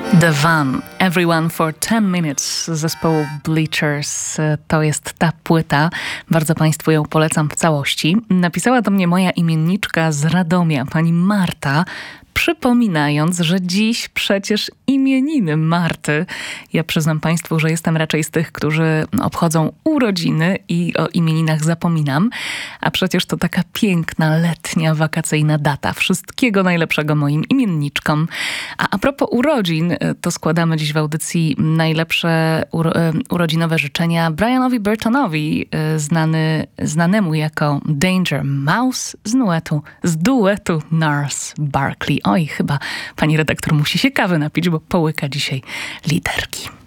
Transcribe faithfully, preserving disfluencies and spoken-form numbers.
The Van, Everyone for ten minutes z zespołu Bleachers. To jest ta płyta. Bardzo Państwu ją polecam w całości. Napisała do mnie moja imienniczka z Radomia, pani Marta, przypominając, że dziś przecież imieniny Marty. Ja przyznam Państwu, że jestem raczej z tych, którzy obchodzą urodziny i o imieninach zapominam. A przecież to taka piękna, letnia, wakacyjna data. Wszystkiego najlepszego moim imienniczkom. A a propos urodzin, to składamy dziś w audycji najlepsze uro- urodzinowe życzenia Brianowi Burtonowi, znany, znanemu jako Danger Mouse z duetu, z duetu Nars Barkley. Oj, chyba pani redaktor musi się kawy napić, bo połyka dzisiaj literki.